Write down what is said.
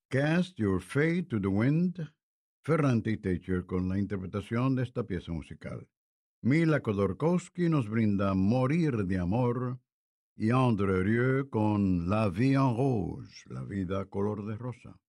Cast Your Fate to the Wind, Ferranti Teacher con la interpretación de esta pieza musical. Mila Khodorkovsky nos brinda Morir de Amor y André Rieu con La Vie en Rose, la vida color de rosa.